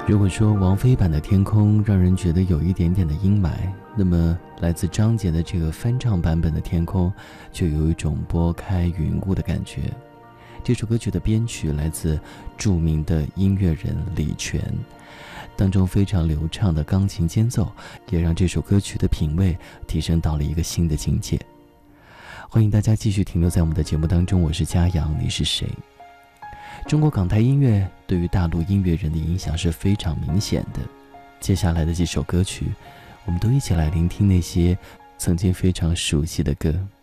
如果说王菲版的天空让人觉得有一点点的阴霾，那么来自张杰的这个翻唱版本的天空就有一种拨开云雾的感觉。这首歌曲的编曲来自著名的音乐人李泉，当中非常流畅的钢琴间奏也让这首歌曲的品味提升到了一个新的境界。欢迎大家继续停留在我们的节目当中，我是嘉阳，你是谁？中国港台音乐对于大陆音乐人的影响是非常明显的。接下来的几首歌曲，我们都一起来聆听那些曾经非常熟悉的歌。